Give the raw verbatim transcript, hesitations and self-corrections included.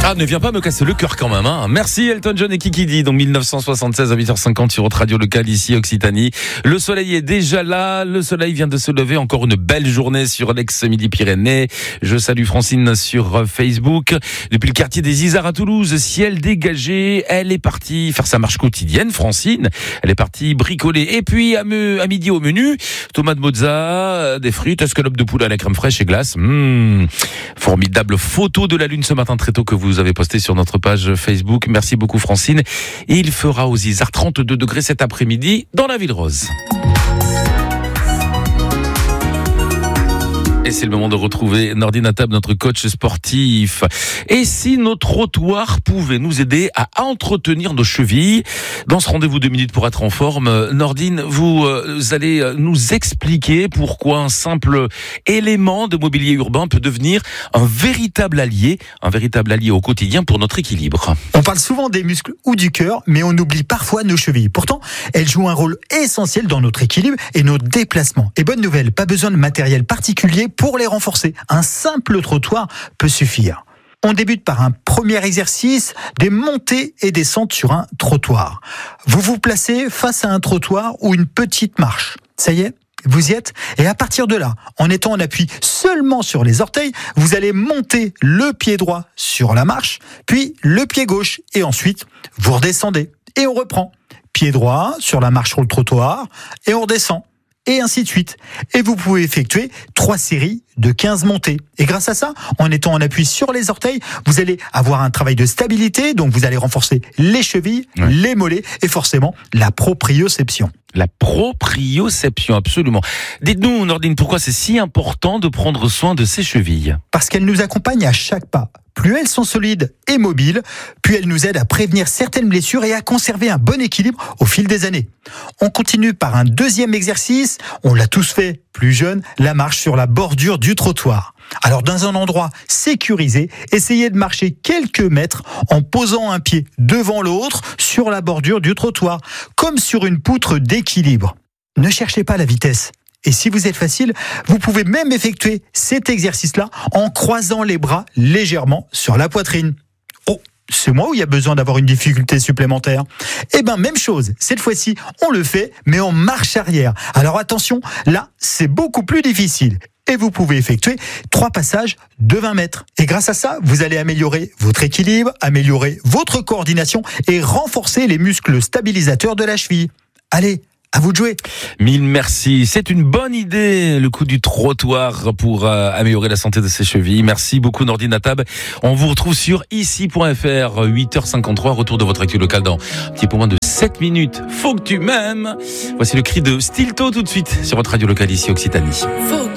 Ah, ne viens pas me casser le cœur quand même, hein. Merci Elton John et Kiki Dee, donc dix-neuf cent soixante-seize à huit heures cinquante sur votre radio locale ici Occitanie. Le soleil est déjà là, le soleil vient de se lever, encore une belle journée sur l'ex-Midi-Pyrénées. Je salue Francine sur Facebook. Depuis le quartier des Isards à Toulouse, ciel dégagé, elle est partie faire sa marche quotidienne, Francine. Elle est partie bricoler. Et puis à, me, à midi au menu, tomates mozza, des frites, escalope de poulet à la crème fraîche et glace. Mmh. Formidable photo de la lune ce matin très tôt que vous avez posté sur notre page Facebook. Merci beaucoup Francine. Et il fera aux Isards trente-deux degrés cet après-midi dans la Ville Rose. Et c'est le moment de retrouver Nordine Attab, notre coach sportif. Et si nos trottoirs pouvaient nous aider à entretenir nos chevilles? Dans ce rendez-vous deux minutes pour être en forme, Nordine, vous allez nous expliquer pourquoi un simple élément de mobilier urbain peut devenir un véritable allié, un véritable allié au quotidien pour notre équilibre. On parle souvent des muscles ou du cœur, mais on oublie parfois nos chevilles. Pourtant, elles jouent un rôle essentiel dans notre équilibre et nos déplacements. Et bonne nouvelle, pas besoin de matériel particulier pour les renforcer. Un simple trottoir peut suffire. On débute par un premier exercice, des montées et descentes sur un trottoir. Vous vous placez face à un trottoir ou une petite marche. Ça y est, vous y êtes. Et à partir de là, en étant en appui seulement sur les orteils, vous allez monter le pied droit sur la marche, puis le pied gauche. Et ensuite, vous redescendez. Et on reprend. Pied droit sur la marche sur le trottoir, et on redescend. Et ainsi de suite. Et vous pouvez effectuer trois séries de quinze montées. Et grâce à ça, en étant en appui sur les orteils, vous allez avoir un travail de stabilité, donc vous allez renforcer les chevilles, ouais. les mollets et forcément la proprioception. La proprioception, absolument. Dites-nous, Nordine, pourquoi c'est si important de prendre soin de ses chevilles? Parce qu'elles nous accompagnent à chaque pas. Plus elles sont solides et mobiles, plus elles nous aident à prévenir certaines blessures et à conserver un bon équilibre au fil des années. On continue par un deuxième exercice, on l'a tous fait, plus jeune, la marche sur la bordure du trottoir. Alors dans un endroit sécurisé, essayez de marcher quelques mètres en posant un pied devant l'autre sur la bordure du trottoir, comme sur une poutre d'équilibre. Ne cherchez pas la vitesse. Et si vous êtes facile, vous pouvez même effectuer cet exercice-là en croisant les bras légèrement sur la poitrine. Oh, c'est moi où il y a besoin d'avoir une difficulté supplémentaire? Eh ben, même chose. Cette fois-ci, on le fait, mais en marche arrière. Alors attention, là, c'est beaucoup plus difficile. Et vous pouvez effectuer trois passages de vingt mètres. Et grâce à ça, vous allez améliorer votre équilibre, améliorer votre coordination et renforcer les muscles stabilisateurs de la cheville. Allez, à vous de jouer. Mille merci. C'est une bonne idée, le coup du trottoir pour euh, améliorer la santé de ses chevilles. Merci beaucoup, Nordine Attab. On vous retrouve sur ici point f r, huit heures cinquante-trois. Retour de votre actu locale dans un petit peu moins de sept minutes. Faut que tu m'aimes. Voici le cri de Stilto tout de suite sur votre radio locale ici Occitanie. Faut